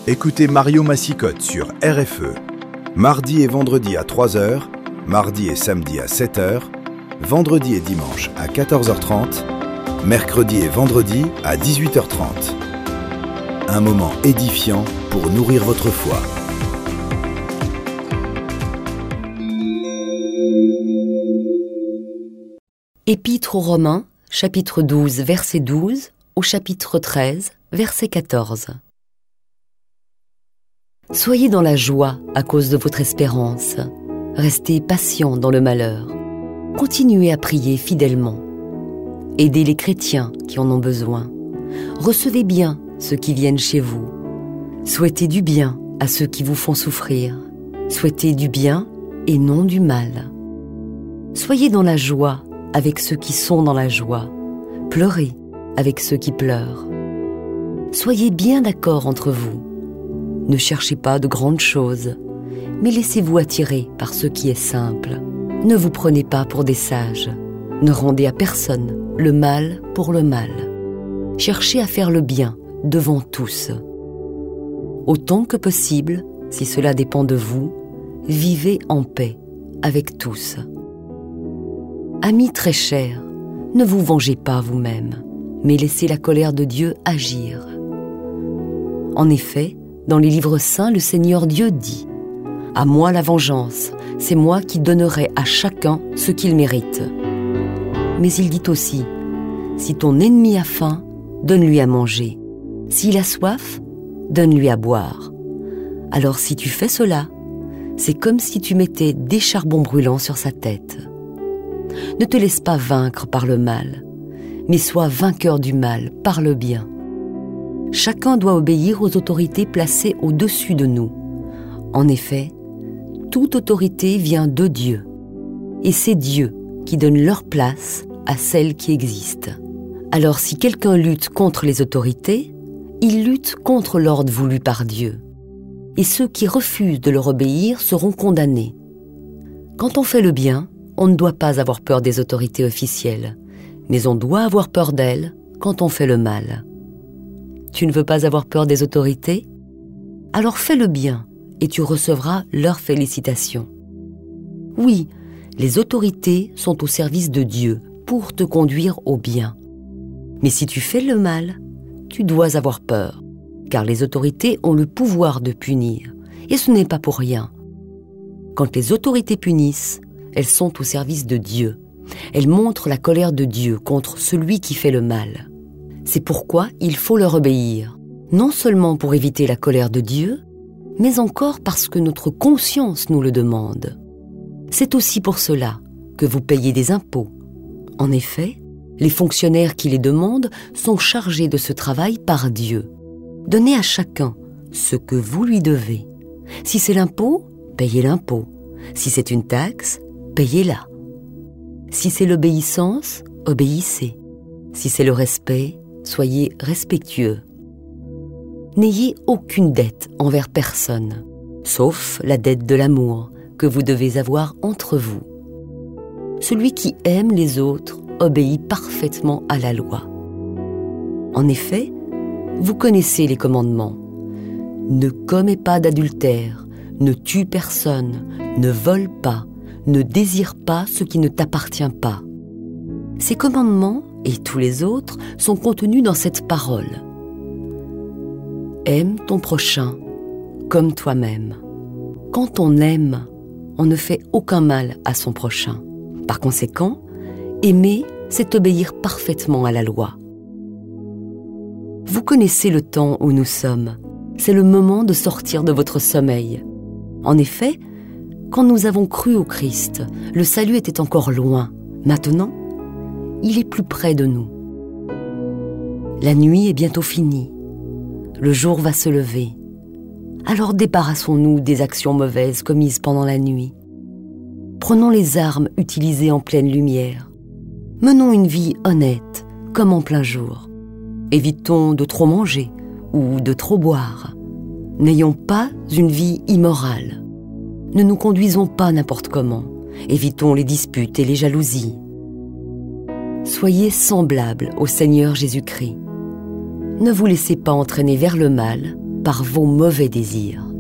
Écoutez Mario Massicotte sur RFE. Mardi et vendredi à 3h, mardi et samedi à 7h, vendredi et dimanche à 14h30, mercredi et vendredi à 18h30. Un moment édifiant pour nourrir votre foi. Épître aux Romains, chapitre 12, verset 12, au chapitre 13, verset 14. Soyez dans la joie à cause de votre espérance. Restez patient dans le malheur. Continuez à prier fidèlement. Aidez les chrétiens qui en ont besoin. Recevez bien ceux qui viennent chez vous. Souhaitez du bien à ceux qui vous font souffrir. Souhaitez du bien et non du mal. Soyez dans la joie avec ceux qui sont dans la joie. Pleurez avec ceux qui pleurent. Soyez bien d'accord entre vous. Ne cherchez pas de grandes choses, mais laissez-vous attirer par ce qui est simple. Ne vous prenez pas pour des sages. Ne rendez à personne le mal pour le mal. Cherchez à faire le bien devant tous. Autant que possible, si cela dépend de vous, vivez en paix avec tous. Amis très chers, ne vous vengez pas vous-même, mais laissez la colère de Dieu agir. En effet, dans les livres saints, le Seigneur Dieu dit « À moi la vengeance, c'est moi qui donnerai à chacun ce qu'il mérite. » Mais il dit aussi « Si ton ennemi a faim, donne-lui à manger. S'il a soif, donne-lui à boire. Alors si tu fais cela, c'est comme si tu mettais des charbons brûlants sur sa tête. Ne te laisse pas vaincre par le mal, mais sois vainqueur du mal par le bien. Chacun doit obéir aux autorités placées au-dessus de nous. En effet, toute autorité vient de Dieu, et c'est Dieu qui donne leur place à celles qui existent. Alors si quelqu'un lutte contre les autorités, il lutte contre l'ordre voulu par Dieu, et ceux qui refusent de leur obéir seront condamnés. Quand on fait le bien, on ne doit pas avoir peur des autorités officielles, mais on doit avoir peur d'elles quand on fait le mal. Tu ne veux pas avoir peur des autorités? Alors fais le bien et tu recevras leurs félicitations. Oui, les autorités sont au service de Dieu pour te conduire au bien. Mais si tu fais le mal, tu dois avoir peur, car les autorités ont le pouvoir de punir, et ce n'est pas pour rien. Quand les autorités punissent, elles sont au service de Dieu. Elles montrent la colère de Dieu contre celui qui fait le mal. C'est pourquoi il faut leur obéir, non seulement pour éviter la colère de Dieu, mais encore parce que notre conscience nous le demande. C'est aussi pour cela que vous payez des impôts. En effet, les fonctionnaires qui les demandent sont chargés de ce travail par Dieu. Donnez à chacun ce que vous lui devez. Si c'est l'impôt, payez l'impôt. Si c'est une taxe, payez-la. Si c'est l'obéissance, obéissez. Si c'est le respect, soyez respectueux. N'ayez aucune dette envers personne, sauf la dette de l'amour que vous devez avoir entre vous. Celui qui aime les autres obéit parfaitement à la loi. En effet, vous connaissez les commandements. Ne commets pas d'adultère, ne tue personne, ne vole pas, ne désire pas ce qui ne t'appartient pas. Ces commandements et tous les autres sont contenus dans cette parole. Aime ton prochain comme toi-même. Quand on aime, on ne fait aucun mal à son prochain. Par conséquent, aimer, c'est obéir parfaitement à la loi. Vous connaissez le temps où nous sommes. C'est le moment de sortir de votre sommeil. En effet, quand nous avons cru au Christ, le salut était encore loin. Maintenant, il est plus près de nous. La nuit est bientôt finie. Le jour va se lever. Alors débarrassons-nous des actions mauvaises commises pendant la nuit. Prenons les armes utilisées en pleine lumière. Menons une vie honnête, comme en plein jour. Évitons de trop manger ou de trop boire. N'ayons pas une vie immorale. Ne nous conduisons pas n'importe comment. Évitons les disputes et les jalousies. Soyez semblables au Seigneur Jésus-Christ. Ne vous laissez pas entraîner vers le mal par vos mauvais désirs.